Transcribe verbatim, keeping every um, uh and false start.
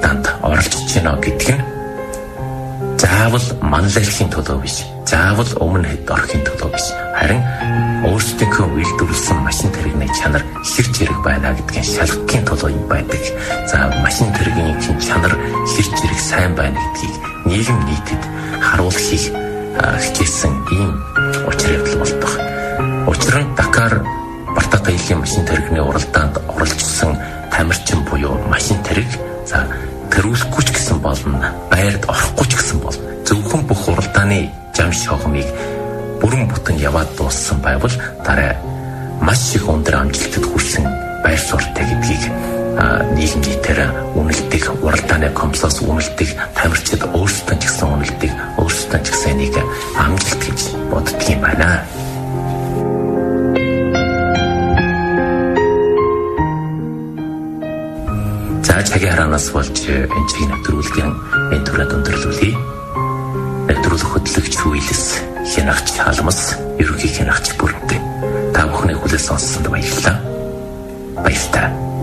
уралдаанд оролцож байна гэдг нь заавал манлайлахын төлөө биш. Заавал өмнө хэд орохын төлөө биш. Харин өөрсдийнхөө үйлдвэрлэсэн машин тэрэгний чанар хэр зэрэг байна гэдгийг шалгахын төлөө юм байдаг. За машин тэргийн чанар хэр зэрэг сайн байна гэдгийг нийгэм нийтэд харуулахыг хичээсэн ийм учир явдал болдог. Учир нь Дакар Бартаа Гаилийн машин тэрэгний уралдаанд оролцсон тамирчин буюу машин тэрэг за тэрүүлэхгүй ч гэсэн болно, байрд орохгүй ч гэсэн болно. Зөвхөн бүх уралдааны зам шогмыг бүрэн бүтэн яваад дууссан байвал дараа маш их өндөр амжилтад хүрсэн байр суурьтай гэдгийг нийгэм нийтээр үнэлдэг, уралдааны комплекс үнэлдэг, тамирчид өөрсдөө ч гэсэн үнэлдэг, өөрсдөө ч гэсэн энийг амжилт гэж боддог юм байна. За цагийн хараанаас болж энэ чигийг нэвтрүүлгийн энэ түрээд өндөрлүүлье. Нэвтрүүлэх хөтлөгч Хүйлс Хянагч Алмас, ерөнхий хянагч Бүрэнтэй. Та бүхний хүлээн сонссонд баярлалаа. Баярлалаа.